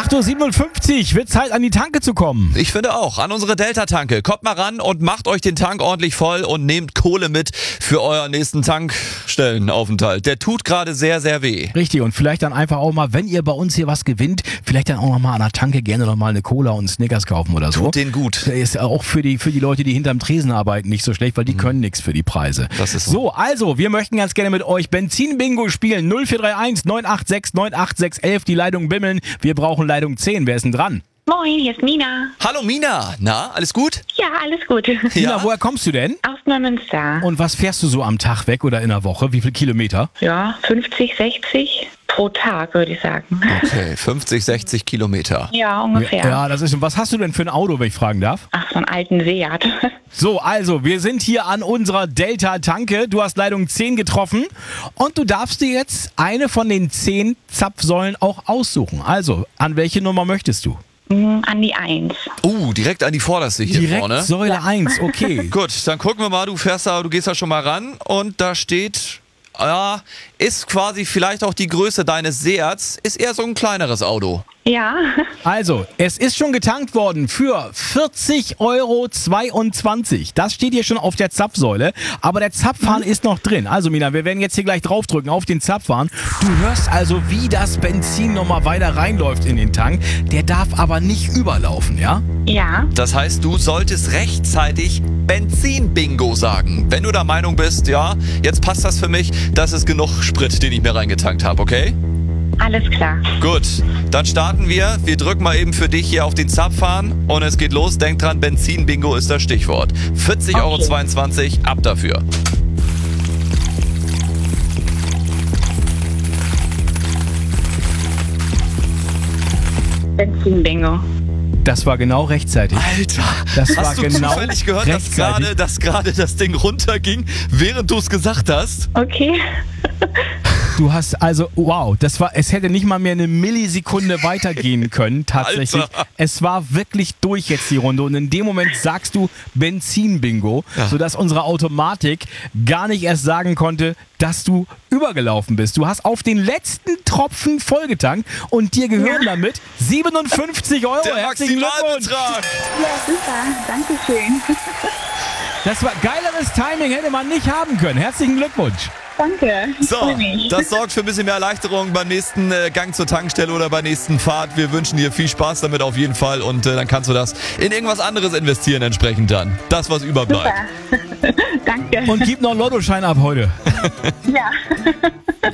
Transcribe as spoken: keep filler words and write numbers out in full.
acht Uhr siebenundfünfzig, wird Zeit an die Tanke zu kommen. Ich finde auch, an unsere Delta-Tanke. Kommt mal ran und macht euch den Tank ordentlich voll und nehmt Kohle mit für euren nächsten Tankstellenaufenthalt. Der tut gerade sehr, sehr weh. Richtig, und vielleicht dann einfach auch mal, wenn ihr bei uns hier was gewinnt, vielleicht dann auch noch mal an der Tanke gerne noch mal eine Cola und einen Snickers kaufen oder so. Tut den gut. Ist auch für die, für die Leute, die hinterm Tresen arbeiten, nicht so schlecht, weil die mhm. können nichts für die Preise. Das ist so. So, also, wir möchten ganz gerne mit euch Benzin-Bingo spielen. null vier drei eins neun acht sechs neun acht sechs eins, die Leitungen bimmeln. Wir brauchen Leitung zehn. Wer ist denn dran? Moin, hier ist Mina. Hallo Mina, na, alles gut? Ja, alles gut. Mina, ja? Woher kommst du denn? Aus Neumünster. Und was fährst du so am Tag weg oder in der Woche? Wie viele Kilometer? Ja, fünfzig, sechzig pro Tag, würde ich sagen. Okay, fünfzig, sechzig Kilometer. Ja, ungefähr. Ja, das ist. Und was hast du denn für ein Auto, wenn ich fragen darf? Ach, so einen alten Seat. So, also, wir sind hier an unserer Delta-Tanke. Du hast Leitung zehn getroffen und du darfst dir jetzt eine von den zehn Zapfsäulen auch aussuchen. Also, an welche Nummer möchtest du? An die eins. Uh, direkt an die vorderste hier direkt vorne. Säule ja. eins, okay. Gut, dann gucken wir mal, du fährst da, du gehst da schon mal ran und da steht, ja, ist quasi vielleicht auch die Größe deines Seats, ist eher so ein kleineres Auto. Ja. Also, es ist schon getankt worden für vierzig Euro zweiundzwanzig. Das steht hier schon auf der Zapfsäule, aber der Zapfhahn mhm. ist noch drin. Also Mina, wir werden jetzt hier gleich draufdrücken auf den Zapfhahn. Du hörst also, wie das Benzin nochmal weiter reinläuft in den Tank. Der darf aber nicht überlaufen, ja? Ja. Das heißt, du solltest rechtzeitig Benzin-Bingo sagen. Wenn du der Meinung bist, ja, jetzt passt das für mich, das ist genug Sprit, den ich mir reingetankt habe, okay? Alles klar. Gut, dann starten wir. Wir drücken mal eben für dich hier auf den Zapfhahn und es geht los. Denk dran, Benzin-Bingo ist das Stichwort. vierzig Euro zweiundzwanzig, ab dafür. Benzin-Bingo. Das war genau rechtzeitig. Alter, das hast war du genau zufällig gehört, dass gerade, dass gerade das Ding runterging, während du es gesagt hast? Okay. Du hast also, wow, das war, es hätte nicht mal mehr eine Millisekunde weitergehen können, tatsächlich. Alter. Es war wirklich durch jetzt die Runde und in dem Moment sagst du Benzin-Bingo, ja. sodass unsere Automatik gar nicht erst sagen konnte, dass du übergelaufen bist. Du hast auf den letzten Tropfen vollgetankt und dir gehören ja. damit siebenundfünfzig Euro. Der Herzlichen Glückwunsch. Ja, super. Dankeschön. Das war geileres Timing, hätte man nicht haben können. Herzlichen Glückwunsch. Danke. So, das sorgt für ein bisschen mehr Erleichterung beim nächsten äh, Gang zur Tankstelle oder bei nächsten Fahrt. Wir wünschen dir viel Spaß damit auf jeden Fall und äh, dann kannst du das in irgendwas anderes investieren entsprechend dann. Das, was überbleibt. Super. Danke. Und gib noch einen Lottoschein ab heute. Ja.